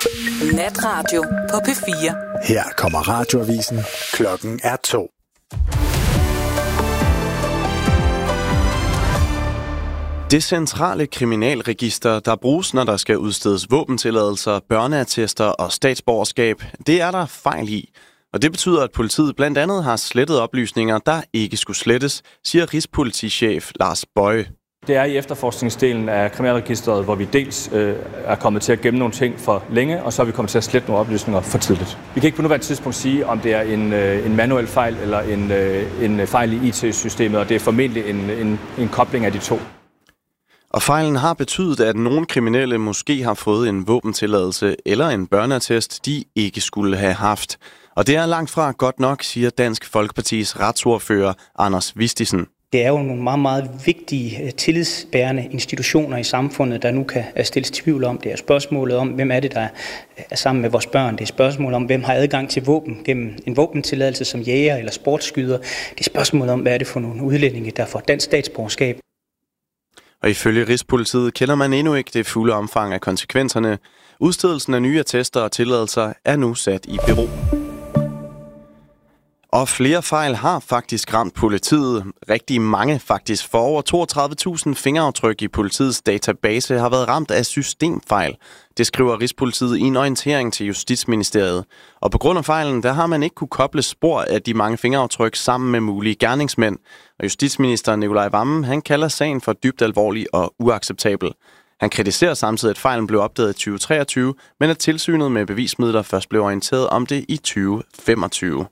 Natradio på P4. Her kommer radioavisen. Klokken er 2. Det centrale kriminalregister, der bruges, når der skal udstedes våbentilladelser, børneattester og statsborgerskab, det er der fejl i. Og det betyder, at politiet blandt andet har slettet oplysninger, der ikke skulle slettes, siger Rigspolitichef Lars Boye. Det er i efterforskningsdelen af kriminalregisteret, hvor vi dels er kommet til at gemme nogle ting for længe, og så er vi kommet til at slette nogle oplysninger for tidligt. Vi kan ikke på nuværende tidspunkt sige, om det er en manuel fejl eller en fejl i IT-systemet, og det er formentlig en kobling af de to. Og fejlen har betydet, at nogle kriminelle måske har fået en våbentilladelse eller en børneattest, de ikke skulle have haft. Og det er langt fra godt nok, siger Dansk Folkepartis retsordfører Anders Vistisen. Det er jo nogle meget, meget vigtige tillidsbærende institutioner i samfundet, der nu kan stilles tvivl om. Det er spørgsmålet om, hvem er det, der er sammen med vores børn. Det er spørgsmålet om, hvem har adgang til våben gennem en våbentilladelse som jæger eller sportsskyder. Det er spørgsmålet om, hvad er det for nogle udlændinge, der får dansk statsborgerskab. Og ifølge Rigspolitiet kender man endnu ikke det fulde omfang af konsekvenserne. Udstedelsen af nye attester og tilladelser er nu sat i bero. Og flere fejl har faktisk ramt politiet. Rigtig mange faktisk. For over 32.000 fingeraftryk i politiets database har været ramt af systemfejl. Det skriver Rigspolitiet i en orientering til Justitsministeriet. Og på grund af fejlen, der har man ikke kunne koble spor af de mange fingeraftryk sammen med mulige gerningsmænd. Og justitsminister Nicolai Wammen, han kalder sagen for dybt alvorlig og uacceptabel. Han kritiserer samtidig, at fejlen blev opdaget i 2023, men at tilsynet med bevismidler først blev orienteret om det i 2025.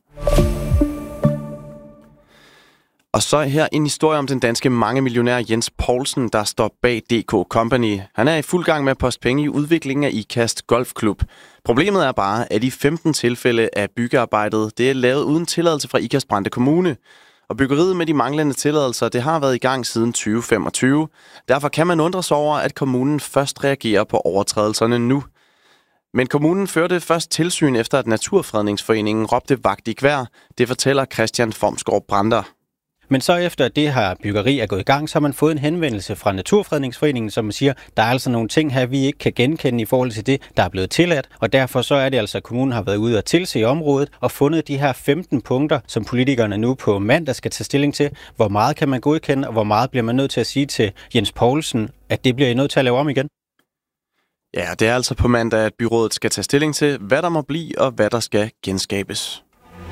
Og så her en historie om den danske mangemillionær Jens Poulsen, der står bag DK Company. Han er i fuld gang med at poste penge i udviklingen af IKAST Golfklub. Problemet er bare, at i 15 tilfælde af byggearbejdet, det er lavet uden tilladelse fra IKAST Brande Kommune. Og byggeriet med de manglende tilladelser, det har været i gang siden 2025. Derfor kan man undre sig over, at kommunen først reagerer på overtrædelserne nu. Men kommunen førte først tilsyn efter, at Naturfredningsforeningen råbte vagt i gevær. Det fortæller Christian Formsgaard Brander. Men så efter det her byggeri er gået i gang, så har man fået en henvendelse fra Naturfredningsforeningen, som siger, der er altså nogle ting her, vi ikke kan genkende i forhold til det, der er blevet tilladt. Og derfor så er det altså, at kommunen har været ude at tilse området og fundet de her 15 punkter, som politikerne nu på mandag skal tage stilling til. Hvor meget kan man godkende, og hvor meget bliver man nødt til at sige til Jens Poulsen, at det bliver I nødt til at lave om igen? Ja, det er altså på mandag, at byrådet skal tage stilling til, hvad der må blive og hvad der skal genskabes.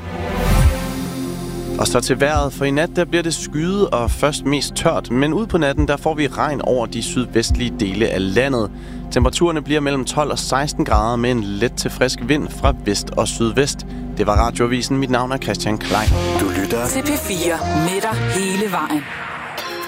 Og så til vejret, for i nat der bliver det skyet og først mest tørt, men ud på natten der får vi regn over de sydvestlige dele af landet. Temperaturerne bliver mellem 12 og 16 grader med en let til frisk vind fra vest og sydvest. Det var Radioavisen. Mit navn er Christian Klein. Du lytter til P4 med dig hele vejen.